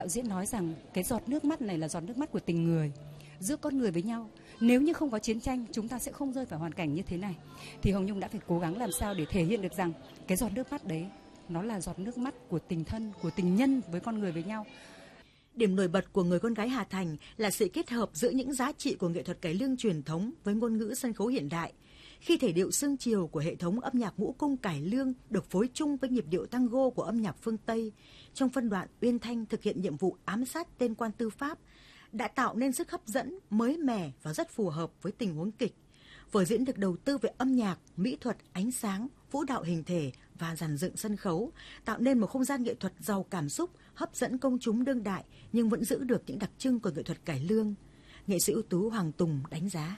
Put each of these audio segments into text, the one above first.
Đạo diễn nói rằng cái giọt nước mắt này là giọt nước mắt của tình người giữa con người với nhau. Nếu như không có chiến tranh, chúng ta sẽ không rơi vào hoàn cảnh như thế này. Thì Hồng Nhung đã phải cố gắng làm sao để thể hiện được rằng cái giọt nước mắt đấy nó là giọt nước mắt của tình thân, của tình nhân với con người với nhau. Điểm nổi bật của Người con gái Hà Thành là sự kết hợp giữa những giá trị của nghệ thuật cải lương truyền thống với ngôn ngữ sân khấu hiện đại. Khi thể điệu sương chiều của hệ thống âm nhạc ngũ cung cải lương được phối chung với nhịp điệu tango của âm nhạc phương Tây, trong phân đoạn Uyên Thanh thực hiện nhiệm vụ ám sát tên quan tư pháp, đã tạo nên sức hấp dẫn, mới mẻ và rất phù hợp với tình huống kịch. Vở diễn được đầu tư về âm nhạc, mỹ thuật, ánh sáng, vũ đạo hình thể và dàn dựng sân khấu, tạo nên một không gian nghệ thuật giàu cảm xúc, hấp dẫn công chúng đương đại nhưng vẫn giữ được những đặc trưng của nghệ thuật cải lương. Nghệ sĩ ưu tú Hoàng Tùng đánh giá.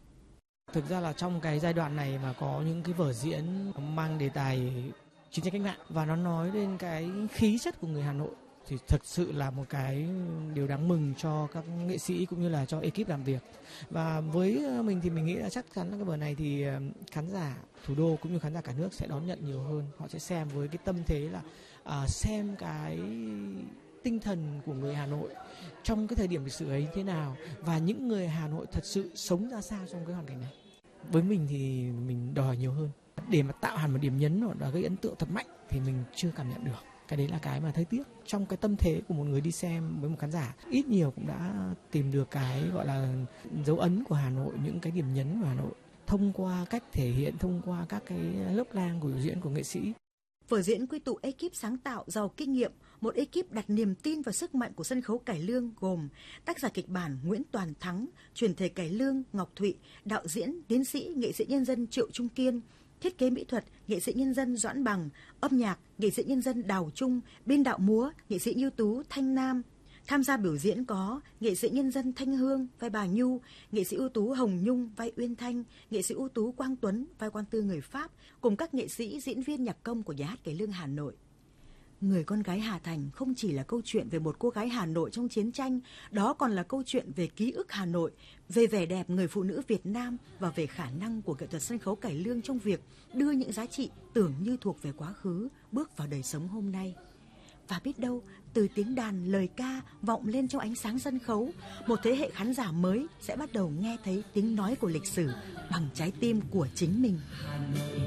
Thực ra là trong cái giai đoạn này mà có những cái vở diễn mang đề tài chiến tranh cách mạng và nó nói lên cái khí chất của người Hà Nội thì thật sự là một cái điều đáng mừng cho các nghệ sĩ cũng như là cho ekip làm việc. Và với mình thì mình nghĩ là chắc chắn là cái vở này thì khán giả thủ đô cũng như khán giả cả nước sẽ đón nhận nhiều hơn. Họ sẽ xem với cái tâm thế là xem cái tinh thần của người Hà Nội trong cái thời điểm lịch sử ấy thế nào và những người Hà Nội thật sự sống ra sao trong cái hoàn cảnh này. Với mình thì mình đòi nhiều hơn. Để mà tạo hẳn một điểm nhấn hoặc là gây ấn tượng thật mạnh thì mình chưa cảm nhận được. Cái đấy là cái mà thấy tiếc. Trong cái tâm thế của một người đi xem với một khán giả, ít nhiều cũng đã tìm được cái gọi là dấu ấn của Hà Nội, những cái điểm nhấn của Hà Nội thông qua cách thể hiện, thông qua các cái lớp lang của biểu diễn của nghệ sĩ. Vở diễn quy tụ ekip sáng tạo giàu kinh nghiệm, một ekip đặt niềm tin vào sức mạnh của sân khấu cải lương gồm tác giả kịch bản Nguyễn Toàn Thắng, truyền thể cải lương Ngọc Thụy, đạo diễn, tiến sĩ, nghệ sĩ nhân dân Triệu Trung Kiên, thiết kế mỹ thuật, nghệ sĩ nhân dân Doãn Bằng, âm nhạc, nghệ sĩ nhân dân Đào Trung, biên đạo múa, nghệ sĩ ưu tú Thanh Nam. Tham gia biểu diễn có nghệ sĩ nhân dân Thanh Hương vai bà Nhu, nghệ sĩ ưu tú Hồng Nhung vai Uyên Thanh, nghệ sĩ ưu tú Quang Tuấn vai quan tư người Pháp, cùng các nghệ sĩ diễn viên nhạc công của Nhà hát Cải lương Hà Nội. Người con gái Hà Thành không chỉ là câu chuyện về một cô gái Hà Nội trong chiến tranh, đó còn là câu chuyện về ký ức Hà Nội, về vẻ đẹp người phụ nữ Việt Nam và về khả năng của nghệ thuật sân khấu cải lương trong việc đưa những giá trị tưởng như thuộc về quá khứ bước vào đời sống hôm nay. Và biết đâu, từ tiếng đàn, lời ca vọng lên trong ánh sáng sân khấu, một thế hệ khán giả mới sẽ bắt đầu nghe thấy tiếng nói của lịch sử bằng trái tim của chính mình.